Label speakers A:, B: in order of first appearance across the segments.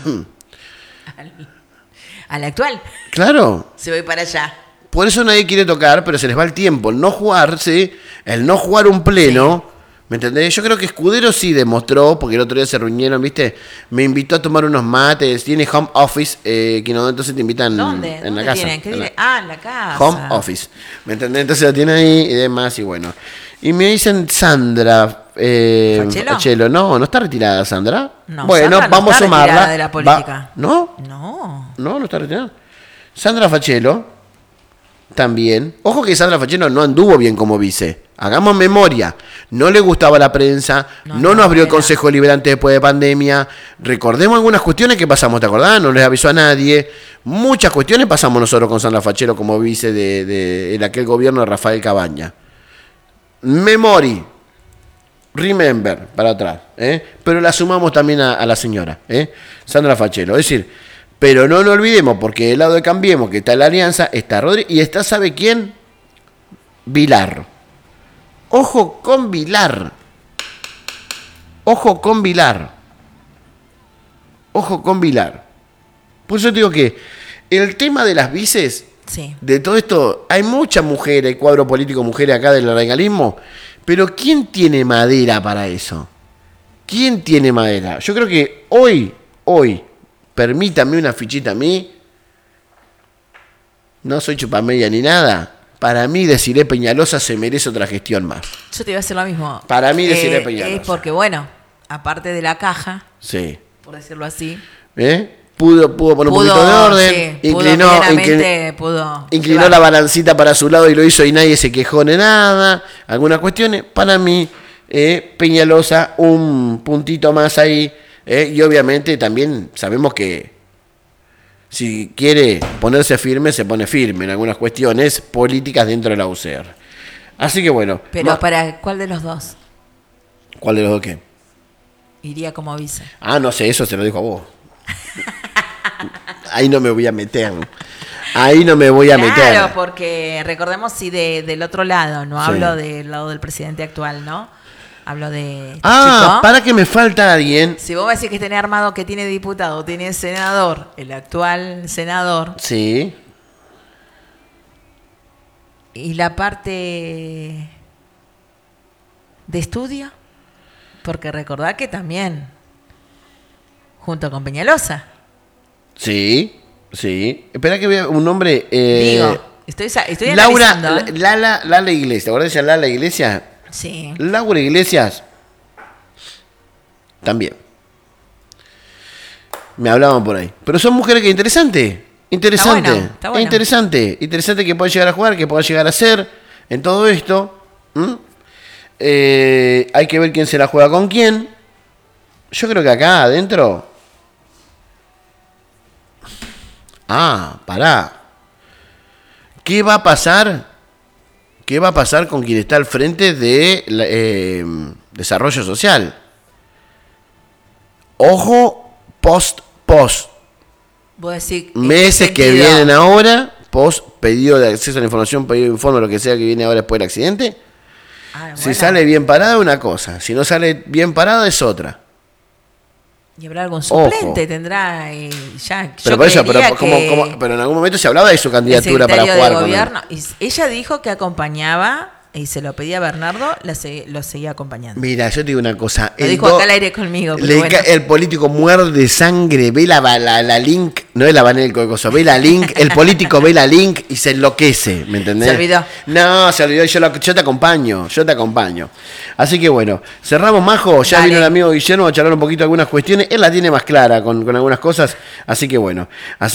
A: Al actual.
B: Claro.
A: Se voy para allá.
B: Por eso nadie quiere tocar, pero se les va el tiempo. El no jugar un pleno, ¿me entendés? Yo creo que Escudero sí demostró, porque el otro día se reunieron, ¿viste? Me invitó a tomar unos mates, tiene home office, que no, entonces te invitan
A: ¿Dónde?
B: en
A: ¿Dónde
B: la casa.
A: tienen? ¿Qué en la casa.
B: Home office, ¿me entendés? Entonces lo tiene ahí y demás, y bueno. Y me dicen Sandra
A: ¿Fachelo?
B: No está retirada Sandra.
A: No,
B: bueno,
A: Sandra no
B: vamos a
A: está
B: sumarla.
A: retirada de la política.
B: ¿No?
A: No.
B: No está retirada. Sandra Fachelo. También. Ojo que Sandra Fachelo no anduvo bien como vice. Hagamos memoria. No le gustaba la prensa. No nos abrió el Consejo Liberante después de pandemia. Recordemos algunas cuestiones que pasamos, ¿te acordás? No les avisó a nadie. Muchas cuestiones pasamos nosotros con Sandra Fachelo como vice de aquel gobierno de Rafael Cabaña. Memory. Remember, para atrás. Pero la sumamos también a la señora. Sandra Fachelo. Es decir... Pero no nos olvidemos, porque del lado de Cambiemos, que está en la Alianza, está Rodríguez y está, ¿sabe quién? Vilar. Ojo con Vilar. Ojo con Vilar. Ojo con Vilar. Por eso te digo que el tema de las vices,
A: sí.
B: De todo esto, hay muchas mujeres, hay cuadro político mujeres acá del radicalismo, pero ¿quién tiene madera para eso? ¿Quién tiene madera? Yo creo que hoy, permítame una fichita a mí. No soy chupamedia ni nada. Para mí, Desirée Peñalosa se merece otra gestión más.
A: Yo te iba a decir lo mismo.
B: Para mí, Desirée Peñalosa.
A: Es porque, bueno, aparte de la caja,
B: sí.
A: Por decirlo así.
B: Pudo poner un poquito de orden.
A: Sí,
B: inclinó la balancita para su lado y lo hizo y nadie se quejó de nada. Algunas cuestiones. Para mí, Peñalosa, un puntito más ahí. Y obviamente también sabemos que si quiere ponerse firme, se pone firme en algunas cuestiones políticas dentro de la UCR. Así que bueno.
A: Pero ¿para cuál de los dos?
B: ¿Cuál de los dos qué?
A: Iría como vice.
B: No sé, eso se lo dijo a vos. Ahí no me voy a meter.
A: Claro, porque recordemos del otro lado, no hablo del lado del presidente actual, ¿no? Hablo de Chico.
B: Para que me falta alguien.
A: Si vos me decís que tiene armado, que tiene diputado, tiene senador, el actual senador.
B: Sí.
A: Y la parte de estudio, porque recordá que también, junto con Peñalosa.
B: Sí. Espera que vea un nombre.
A: Estoy
B: Laura,
A: analizando.
B: Lala Iglesias. ¿Te acordás de Lala Iglesias?
A: Sí.
B: Laura Iglesias también. Me hablaban por ahí. Pero son mujeres que interesante.
A: Está bueno.
B: Interesante que pueda llegar a jugar, que pueda llegar a ser en todo esto. Hay que ver quién se la juega con quién. Yo creo que acá adentro. Pará. ¿Qué va a pasar? ¿Qué va a pasar con quien está al frente de desarrollo social? Ojo, post.
A: Vos decís,
B: meses que vienen ahora, post pedido de acceso a la información, pedido de informe, lo que sea que viene ahora después del accidente. Si sale bien parada, una cosa. Si no sale bien parada, es otra.
A: Y habrá algún suplente, tendrá ya.
B: Pero en algún momento se hablaba de su candidatura para jugar con él.
A: Ella dijo que acompañaba, y se lo pedía a Bernardo, lo seguía acompañando.
B: Mira, yo te digo una cosa.
A: Lo dijo acá al aire conmigo.
B: El político muerde sangre, ve la link, no es la banera del cocoso, ve la link, el político ve la link y se enloquece, ¿me entendés?
A: Se olvidó.
B: No, se olvidó, yo te acompaño. Así que bueno, cerramos, Majo, ya vino el amigo Guillermo a charlar un poquito de algunas cuestiones, él la tiene más clara con algunas cosas, así que bueno,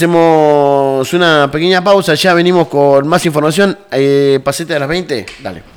B: hacemos una pequeña pausa, ya venimos con más información, pasete a las 20, dale.